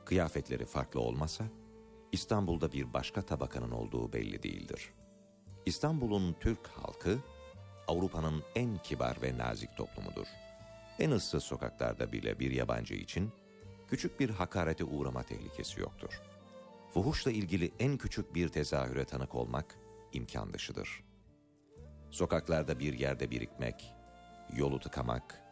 Kıyafetleri farklı olmasa, İstanbul'da bir başka tabakanın olduğu belli değildir. İstanbul'un Türk halkı, Avrupa'nın en kibar ve nazik toplumudur. En ıssız sokaklarda bile bir yabancı için küçük bir hakarete uğrama tehlikesi yoktur. Fuhuşla ilgili en küçük bir tezahüre tanık olmak imkan dışıdır. Sokaklarda bir yerde birikmek, yolu tıkamak,